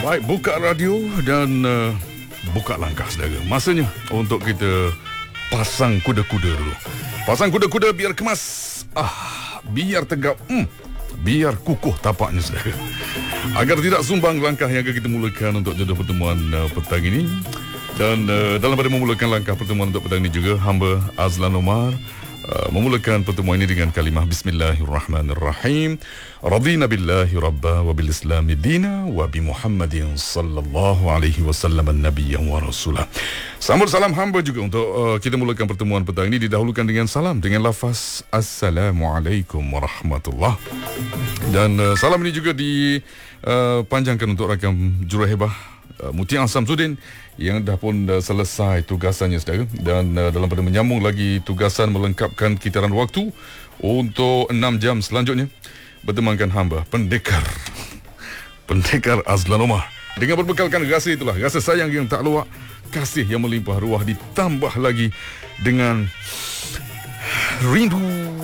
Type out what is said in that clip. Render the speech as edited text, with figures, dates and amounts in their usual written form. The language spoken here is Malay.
Baik, buka radio dan buka langkah saudara. Masanya untuk kita pasang kuda-kuda dulu. Pasang kuda-kuda biar kemas. Biar tegap. Biar kukuh tapaknya saudara. Agar tidak sumbang langkah yang akan kita mulakan untuk jodoh pertemuan petang ini. Dan dalam pada memulakan langkah pertemuan untuk petang ini juga, hamba Azlan Omar memulakan pertemuan ini dengan kalimah Bismillahirrahmanirrahim. Radina billahi rabba wa bil islami dina wa bi Muhammadin sallallahu alaihi wasallam nabiyyan wa rasulah. Sambut salam hamba juga untuk kita mulakan pertemuan petang ini didahulukan dengan salam dengan lafaz Assalamualaikum warahmatullah. Dan salam ini juga dipanjangkan untuk rakam Juruhebah Mutia Samsudin yang dah pun selesai tugasannya saudara. Dan dalam pada menyambung lagi tugasan melengkapkan kitaran waktu untuk 6 jam selanjutnya bertemankan hamba Pendekar Azlan Omar dengan berbekalkan rasa itulah, rasa sayang yang tak luak, kasih yang melimpah ruah, ditambah lagi dengan rindu